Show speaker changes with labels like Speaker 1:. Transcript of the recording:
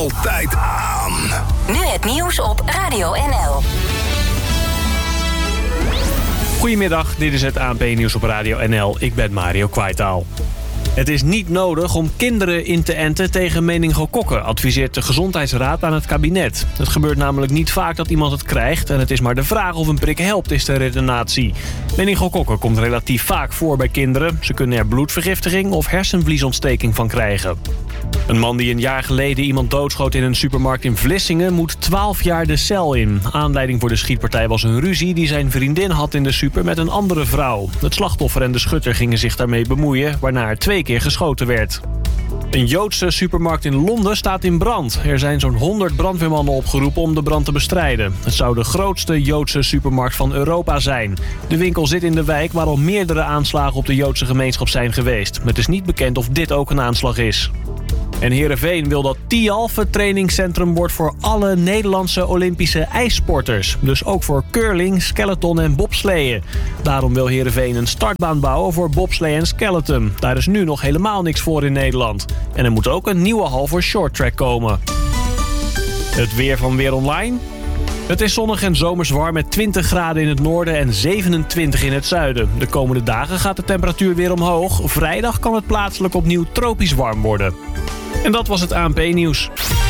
Speaker 1: altijd aan.
Speaker 2: Nu het nieuws op Radio NL.
Speaker 3: Goedemiddag, dit is het ANP-nieuws op Radio NL. Ik ben Mario Kwaitaal. Het is niet nodig om kinderen in te enten tegen meningokokken, adviseert de Gezondheidsraad aan het kabinet. Het gebeurt namelijk niet vaak dat iemand het krijgt en het is maar de vraag of een prik helpt, is de redenatie. Meningokokken komt relatief vaak voor bij kinderen. Ze kunnen er bloedvergiftiging of hersenvliesontsteking van krijgen. Een man die een jaar geleden iemand doodschoot in een supermarkt in Vlissingen moet 12 jaar de cel in. Aanleiding voor de schietpartij was een ruzie die zijn vriendin had in de super met een andere vrouw. Het slachtoffer en de schutter gingen zich daarmee bemoeien, waarna er 2 keer geschoten werd. Een Joodse supermarkt in Londen staat in brand. Er zijn zo'n 100 brandweermannen opgeroepen om de brand te bestrijden. Het zou de grootste Joodse supermarkt van Europa zijn. De winkel zit in de wijk waar al meerdere aanslagen op de Joodse gemeenschap zijn geweest. Het is niet bekend of dit ook een aanslag is. En Heerenveen wil dat Tialf het trainingscentrum wordt voor alle Nederlandse Olympische ijssporters. Dus ook voor curling, skeleton en bobsleeën. Daarom wil Heerenveen een startbaan bouwen voor bobslee en skeleton. Daar is nu nog helemaal niks voor in Nederland. En er moet ook een nieuwe hal voor shorttrack komen. Het weer van Weer Online. Het is zonnig en zomers warm met 20 graden in het noorden en 27 in het zuiden. De komende dagen gaat de temperatuur weer omhoog. Vrijdag kan het plaatselijk opnieuw tropisch warm worden. En dat was het ANP-nieuws.